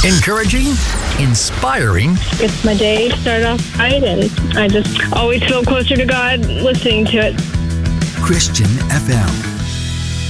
Encouraging, inspiring. It's my day started off right, and I just always feel closer to God listening to it. Christian FM.